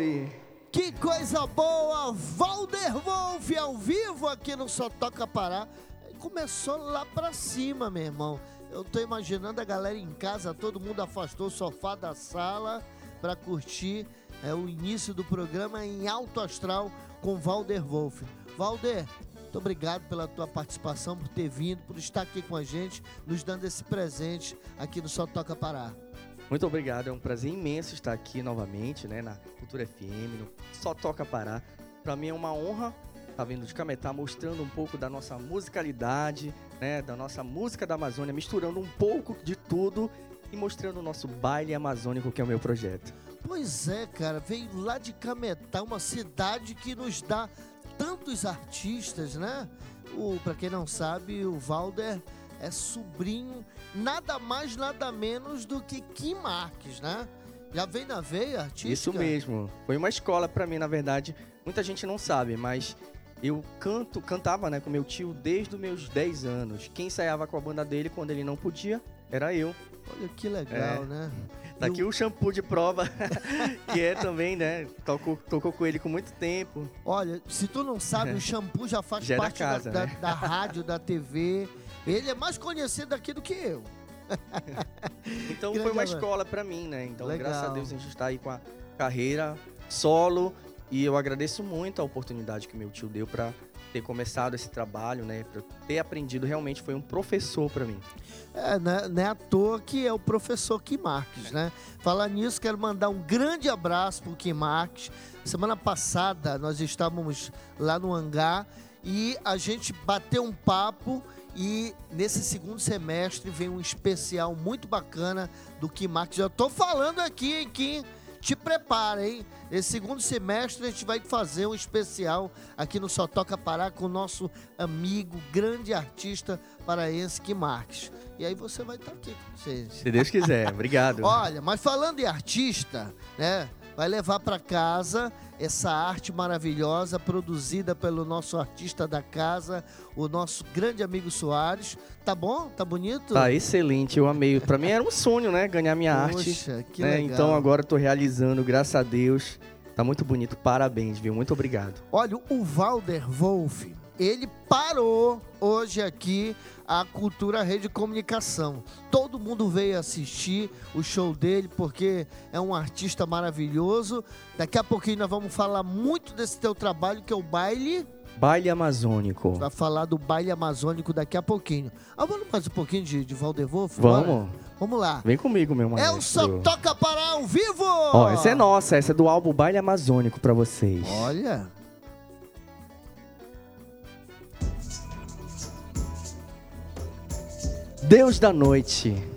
Oi! Que coisa boa! Valder Wolf ao vivo aqui no Só Toca Pará. Começou lá pra cima, meu irmão. Eu tô imaginando a galera em casa, todo mundo afastou o sofá da sala pra curtir o início do programa em alto astral com Valder Wolf. Valder, muito obrigado pela tua participação, por ter vindo, por estar aqui com a gente, nos dando esse presente aqui no Só Toca Pará. Muito obrigado, é um prazer imenso estar aqui novamente, né, na Cultura FM, no Só Toca Pará. Para mim é uma honra estar vindo de Cametá, mostrando um pouco da nossa musicalidade, né, da nossa música da Amazônia, misturando um pouco de tudo e mostrando o nosso baile amazônico, que é o meu projeto. Pois é, cara, veio lá de Cametá, uma cidade que nos dá tantos artistas, né? Para quem não sabe, o Valder é sobrinho, nada mais, nada menos do que Kim Marques, né? Já vem na veia artística? Isso mesmo. Foi uma escola pra mim, na verdade. Muita gente não sabe, mas eu cantava, né, com meu tio desde os meus 10 anos. Quem ensaiava com a banda dele quando ele não podia era eu. Olha que legal, né? Tá aqui o shampoo de prova, que é também, né? Tocou com ele com muito tempo. Olha, se tu não sabe, o shampoo já faz Já parte casa, da, né? da rádio, da TV. Ele é mais conhecido aqui do que eu. Então Grande foi uma abraço. escola pra mim, né? Então, Legal. graças a Deus, a gente está aí com a carreira solo. E eu agradeço muito a oportunidade que meu tio deu pra ter começado esse trabalho, né? Pra ter aprendido, realmente foi um professor pra mim. Não é à toa que é o professor Kim Marques, né? Falar nisso, quero mandar um grande abraço pro Kim Marques. Semana passada nós estávamos lá no hangar e a gente bateu um papo e nesse segundo semestre vem um especial muito bacana do Kim Marques. Eu tô falando aqui, hein, Kim? Te prepara, hein? Esse segundo semestre a gente vai fazer um especial aqui no Só Toca Pará com o nosso amigo, grande artista paraense, Kim Marques. E aí você vai estar aqui com vocês. Se Deus quiser, obrigado. Olha, mas falando em artista, né? Vai levar para casa essa arte maravilhosa produzida pelo nosso artista da casa, o nosso grande amigo Soares. Tá bom? Tá bonito? Tá excelente, eu amei. Pra mim era um sonho, né? Ganhar minha arte. Poxa, que né? legal. Então agora eu tô realizando, graças a Deus. Tá muito bonito, parabéns, viu? Muito obrigado. Olha, o Valder Wolf, ele parou hoje aqui a Cultura Rede Comunicação. Todo mundo veio assistir o show dele porque é um artista maravilhoso. Daqui a pouquinho nós vamos falar muito desse teu trabalho, que é o baile. Baile amazônico. Vai falar do baile amazônico daqui a pouquinho. Vamos mais um pouquinho de Valder Wolf? Vamos. Bora? Vamos lá. Vem comigo, meu É maestro. o Só Toca Pará ao vivo! Ó, essa é nossa, essa é do álbum Baile Amazônico pra vocês. Olha. Deus da noite.